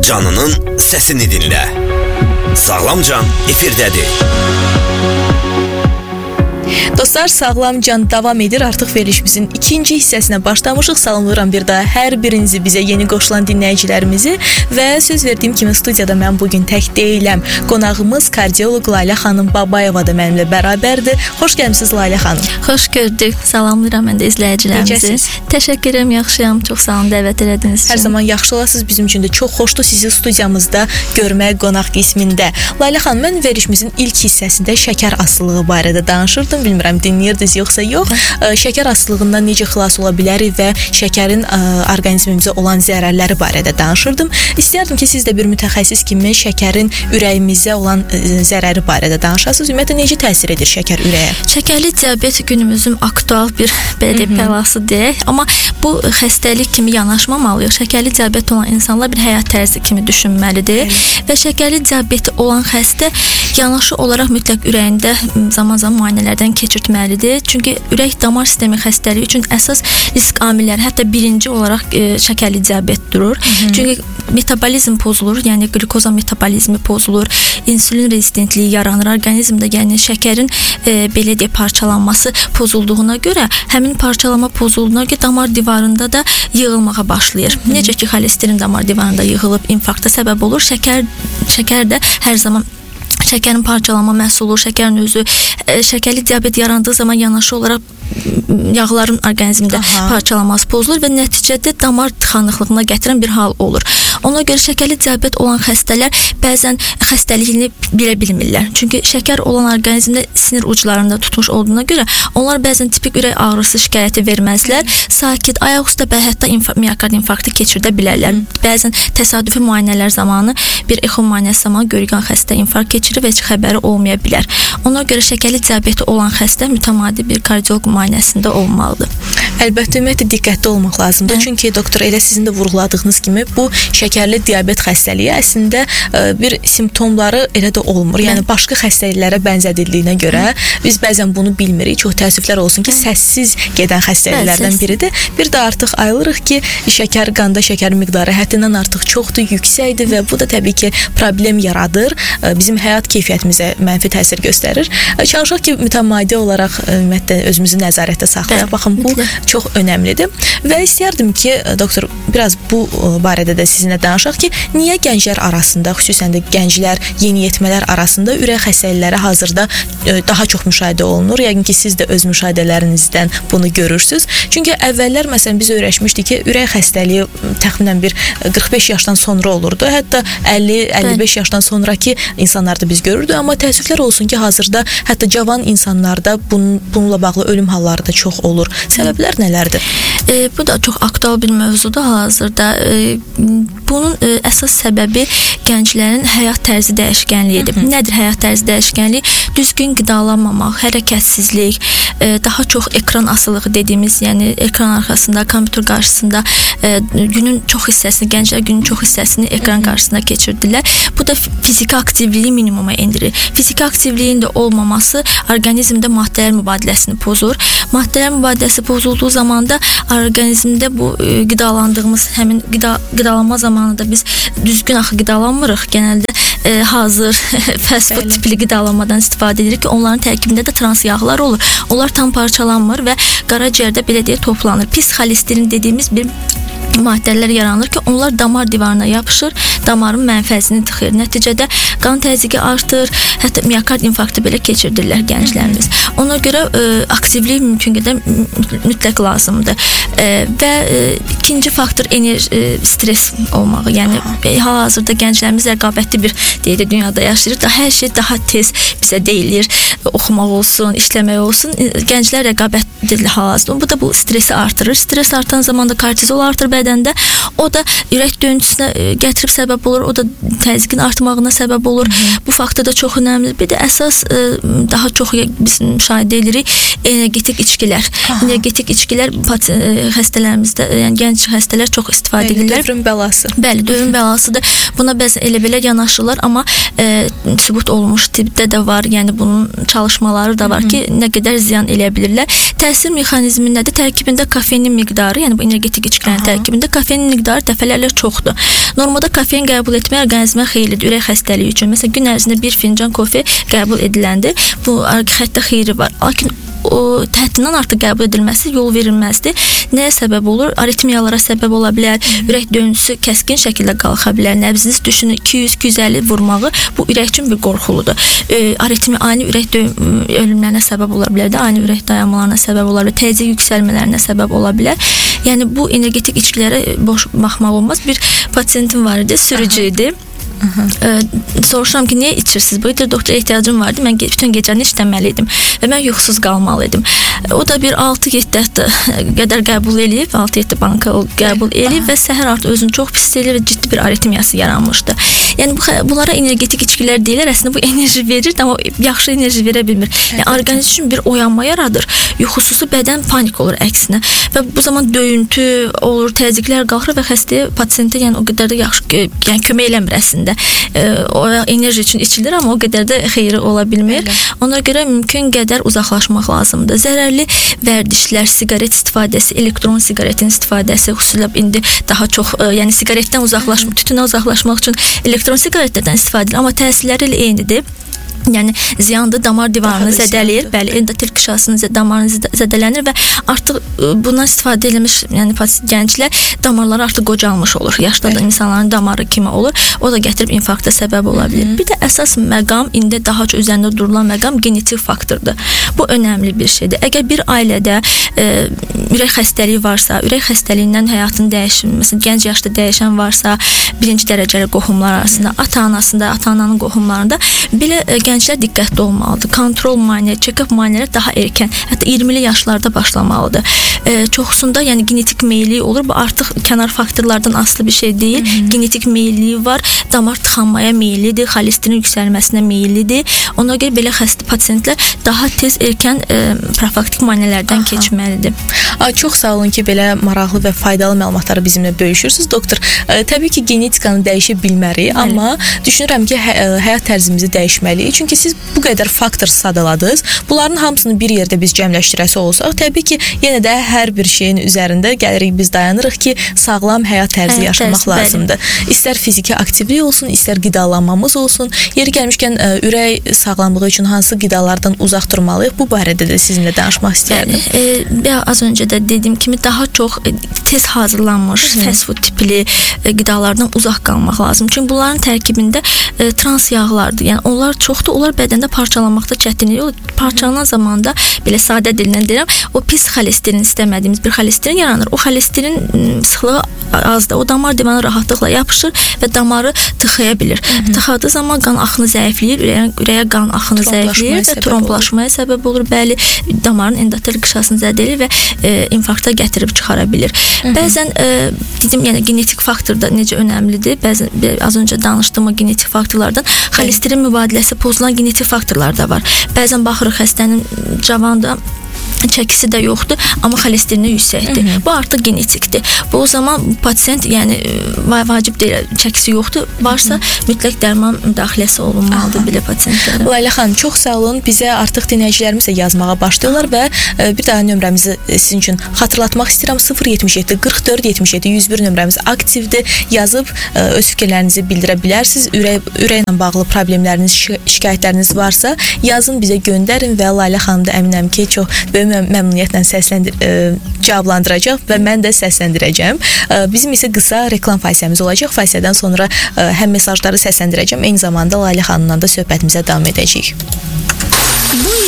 canının sesini dinle. Sağlam Can efirdədir. Dostlar, Sağlam Can davam edir. Artıq verilişimizin ikinci hissəsinə başlamışıq. Salamlayıram bir daha hər birinizi, bizə yeni qoşulan dinləyicilərimizi və söz verdiyim kimi studiyada mən bugün tək deyiləm. Qonağımız kardioloq Layla xanım Babayeva da mənimlə bərabərdir. Xoş gəlmisiniz Layla xanım. Xoş gördük. Salamlayıram mən də izləyicilərimizi. Təşəkkür edirəm, yaxşıyam. Çox sağ olun dəvət etdiyiniz üçün. Hər zaman yaxşı olasınız. Bizim üçün də çox xoşdur sizi studiyamızda görmək qonaq qismində. Layla xanım, mən verilişimizin ilk hissəsində şəkər asılılığı barədə danışırdım. Bilmirəm dinləyirdiniz yoxsa yox. Şəkər asılılığından necə xilas ola bilərik və şəkərin orqanizmimizə olan zərərləri barədə danışırdım. İstərdim ki, siz də bir mütəxəssis kimi şəkərin ürəyimizə olan zərəri barədə danışasınız. Ümumiyyətlə necə təsir edir şəkər ürəyə? Şəkərli diabet günümüzün aktual bir belə bəlası deyək. Amma bu xəstəlik kimi yanaşmamalıyıq. Şəkərli diabet olan insanlar bir həyat tərzi kimi düşünməlidir. Və şəkərli diabeti olan xəstə yanaşı olaraq mütləq ürəyində zaman-zaman müayinələrdən keçirtməlidir. Çünki ürək damar sistemi xəstəliyi üçün əsas risk amilləri, hətta birinci olaraq şəkərli diabet durur. Çünki metabolizm pozulur, yəni qlükoza metabolizmi pozulur, insulin rezistentliyi yaranır orqanizmdə, yəni şəkərin belə deyək parçalanması pozulduğuna görə, həmin parçalama pozulduğuna görə damar divarında da yığılmağa başlayır. Necə ki xolesterin damar divarında yığılıb infarkta səbəb olur, şəkər də hər zaman şəkərin parçalanma məhsulu, şəkərin özü, şəkərli diabet yarandığı zaman yanaşı olaraq yağların orqanizmdə parçalanması pozulur və nəticədə damar tıxanıqlığına gətirən bir hal olur. Ona görə şəkərli diabet olan xəstələr bəzən xəstəliyini bilə bilmirlər. Çünki şəkər olan orqanizmdə sinir uclarında tutmuş olduğuna görə onlar bəzən tipik ürək ağrısı şikayəti verməzlər. Sakit, ayaqüstə və hətta miokard infarktı keçirdə bilərlər. Bəzən təsadüfi müayinələr zamanı bir exo müayinəsi zamanı görülən xəstə infarkt keçirir və heç xəbəri olmaya bilər. Ona görə şəkərli diabeti olan xəstə mütəmadi bir kardioloq müayinəsində olmalıdır. Əlbəttə, ümumiyyətlə diqqətli olmaq lazımdır. Çünki doktor, elə sizin də vurğuladığınız kimi bu şəkərli diabet xəstəliyi əslində bir simptomları elə də olmur. Yəni başqa xəstəliklərə bənzədildiyinə görə biz bəzən bunu bilmirik. Çox təəssüflər olsun ki, səssiz gedən xəstəliklərdən biridir. Bir də artıq ayılırıq ki, qanda şəkər miqdarı həddindən artıq çoxdur, yüksəkdir və bu da təbii ki, problem yaradır. Bizim həyat keyfiyyətimizə mənfi təsir göstərir. Çalışaq ki, mütəmadi olaraq ümumiyyətlə özümüzü nəzarətdə saxlayaq. Baxın, bu çox önəmlidir. Və istərdim ki, doktor, biraz bu barədə də sizinlə danışaq ki, niyə gənclər arasında, xüsusən də gənclər, yeniyetmələr arasında ürək xəstəlikləri hazırda daha çox müşahidə olunur? Yəqin ki, siz də öz müşahidələrinizdən bunu görürsünüz. Çünki əvvəllər, məsələn, biz öyrəşmişdik ki, ürək xəstəliyi təxminən bir 45 yaşdan sonra olurdu. Hətta 50-55 yaşdan sonraki insanlarda biz görürdük. Amma təəssüflər olsun ki, hazırda hətta cavan insanlarda bununla bağlı ölüm halları da çox olur. Səbəblər nələrdir? Bu da çox aktual bir mövzudur hal-hazırda. Bunun əsas səbəbi gənclərin həyat tərzi dəyişkənliyidir. Nədir həyat tərzi dəyişkənliyi? Düzgün qidalanmamaq, hərəkətsizlik, daha çox ekran asılılığı dediyimiz, yəni ekran arxasında, kompüter qarşısında günün çox hissəsini, gənclər günün çox hissəsini ekran qarşısında keçirdilər. Bu da fiziki aktivliyi minimuma endirir. Fiziki aktivliyin də olmaması orqanizmdə maddələr mübadiləsini pozur. Maddələr mübadiləsi pozulduğu zaman da orqanizmdə bu qidalandığımız həmin qidalanma zamanında biz düzgün axı qidalanmırıq. Genəldə hazır fast food tipli qidalanmadan istifadə edirik ki, onların tərkibində də trans yağlar olur. Onlar tam parçalanmır və qaraciyərdə belə deyə toplanır. Pis xolesterin dediyimiz bir maddələr yaranır ki, onlar damar divarına yapışır, damarın mənfəzini tıxır. Nəticədə qan təzyiqi artır, hətta miokard infarktı belə keçirdirlər gənclərimiz. Ona görə aktivlik mümkün qədər mütləq lazımdır. Və ikinci faktor stres olmağı. Yəni hal-hazırda gənclərimiz rəqabətli bir dünyada yaşayır. Hər şey daha tez bizə deyilir. Oxumaq olsun, işləmək olsun. Gənclər rəqabətli hal-hazırda. Bu da bu stresi artırır. Stres artan zamanda kortizol artır bədəndə. O da ürək döyüntüsünə gətirib səbəb olur. O da təzyiqin artmağına səbəb olur. Bu faktor da çox önəmlidir. Bir də əsas daha çox biz müşahidə edirik energetik içkilər. Energetik içkilər xəstələrimizdə, yəni gənc xəstələr çox istifadə edirlər. Dövrün bəlası. Bəli, dövrün bəlasıdır. Buna bəzən elə belə yanaşırlar, amma sübut olunmuş tipdə də var. Yəni bunun çalışmaları da var ki, nə qədər ziyan eləyə bilirlər. Təsir mexanizmi nədir? Tərkibində kofeinin miqdarı, yəni bu energetik içkilərin tərkibində tərkibində kofeinin miqdarı dəfələrlə çoxdur. Normada kofein qəbul etmək orqanizmə xeyirlidir ürək xəstəliyi üçün. Məsələn, gün ərzində 1 fincan kofe qəbul ediləndir. Bu xəttə xeyri var. Lakin o həddindən artıq qəbul edilməsi yol verilməzdir. Nəyə səbəb olur? Aritmiyalara səbəb ola bilər. Ürək döyüntüsü kəskin şəkildə qalxa bilər. Nəbziniz düşünün 200-250 vurmağı bu ürək üçün bir qorxuludur. Aritmiya ani ürək ölümlərinə səbəb ola bilər də, ani ürək dayanmalarına səbəb ola bilər, təzyiq yüksəlmələrinə səbəb ola bilər. Yəni bu energetik içkilərə boş baxmaq olmaz. Bir pasiyentim var idi, sürücü idi. Soruşuram ki, niyə içirsiniz? Bu idi, doktora ehtiyacım vardı. Mən bütün gecəni işləməli idim və mən yuxusuz qalmalı idim. O da bir 6-7 hətta qədər qəbul eləyib, 6-7 banka qəbul eləyib və səhər artıq özünü çox pis eləyir və ciddi bir aritmiyası yaranmışdı. Yəni bunlara energetik içkilər deyirlər. Əslində bu enerji verir, amma yaxşı enerji verə bilmir. Yəni orqanizm üçün bir oyanma yaradır. Yuxusuzu bədən panik olur əksinə. Və bu zaman döyüntü olur, təzyiqlər qalxır və xəstəyə, pasiyentə yəni o qədər də yaxşı, yəni kömək eləmir əslində. O enerji üçün içilir, amma o qədər də xeyri ola bilmir. Ona görə mümkün qədər uzaqlaşmaq lazımdır. Zərərli vərdişlər, siqaret istifadəsi, elektron siqaretin istifadəsi, xüsusilə indi daha çox, yəni siqaretdən uzaqlaşmaq, tütünə uzaqlaşmaq üçün elektron siqaretlərdən istifadə edilir, amma təsirləri ilə eynidir. Yəni ziyandır, damar divarını zədələyir, bəli, endotel qişasının damarını zədələnir və artıq bundan istifadə edilmiş, yəni gənclər damarları artıq qocalmış olur. Yaşda da insanların damarı kimi olur. O da gətirib infarkta səbəb ola bilir. Bir də əsas məqam, indi daha çox üzərində durulan məqam genetik faktordur. Bu önəmli bir şeydir. Əgər bir ailədə ürək xəstəliyi varsa, ürək xəstəliyindən həyatını dəyişən, məsələn, gənc yaşda dəyişən varsa, birinci dərəcəli qohumlar arasında, ata-anasında, ata-ananın qohumlarında belə gənclər diqqətli olmalıdır. Kontrol müayinə, check-up müayinələri daha erkən, hətta 20'li yaşlarda başlamalıdır. Çoxsunda yəni genetik meyilliyi olur. Bu artıq kənar faktorlardan asılı bir şey deyil. Genetik meyilliyi var. Damar tıxanmaya meyillidir, xolesterin yüksəlməsinə meyillidir. Ona görə belə xəstə pasiyentlər daha tez erkən profilaktik müayinələrdən keçməlidir. Çox sağ olun ki, belə maraqlı və faydalı məlumatları bizimlə bölüşürsünüz, doktor. Təbii ki, genetikanı dəyişə bilmərik, amma düşünürəm ki, həyat tərzimizi dəyişməliyik. Çünki siz bu qədər faktor sadaladınız. Bunların hamısını bir yerdə biz cəmləşdirəsi olsaq, təbii ki, yenə də hər bir şeyin üzərində gəlirik, biz dayanırıq ki, sağlam həyat tərzi yaşamaq lazımdır. İstər fiziki aktivlik olsun, istər qidalanmamız olsun. Yeri gəlmişkən ürək sağlamlığı üçün hansı qidalardan uzaq durmalıyıq? Bu barədə də sizinlə danışmaq istəyərdim. Az öncə də dediyim kimi daha çox tez hazırlanmış fast food tipli qidalardan uzaq qalmaq lazım. Çünki bunların tərkibində trans yağlardır. Yəni onlar çoxdur, onlar bədəndə parçalanmaqda çətinlik olur. Parçalanan zamanda belə sadə dillə deyirəm, o pis xolesterin, istəmədiyimiz bir xolesterin yaranır. O xolesterin sıxlığı azdır. O damar divarına rahatlıqla yapışır və damarı tıxaya bilir. Tıxadığı zaman qan axını zəifləyir, ürəyə qan axını zəifləyir və tromblaşmaya səbəb olur. Bəli, damarın endotel qişasını zədələyir və infarkta gətirib çıxara bilir. Bəzən dedim, yəni genetik faktor da necə önəmlidir. Bəzən az öncə danışdığım o genetik faktorlardan xolesterin mübadiləsi pozulan genetik faktorlar da var. Bəzən baxırıq xəstənin cavanda çəkisi də yoxdur, amma xolesterini yüksəkdir. Bu artıq genetikdir. Bu o zaman pasiyent, yəni vacib deyil, çəkisi yoxdur. Varsa mütləq dərman müdaxiləsi olunmalıdır belə pasiyentlərə. Layla xanım, çox sağ olun. Bizə artıq dinləyicilərimiz də yazmağa başlayırlar və bir daha nömrəmizi sizin üçün xatırlatmaq istəyirəm. 077 44 77 101 nömrəmiz aktivdir. Yazıb öz fikirlərinizi bildirə bilərsiniz. Ürəklə bağlı problemləriniz, şikayətləriniz varsa yazın, bizə göndərin və Layla xanım da əminəm ki, çox böyük məmnuniyyətlə cavablandıracaq və mən də səsləndirəcəm. Bizim isə qısa reklam fasilemiz olacaq. Fasildən sonra həm mesajları səsləndirəcəm, eyni zamanda Layla xanımla da söhbətimizə davam edəcəyik. Bu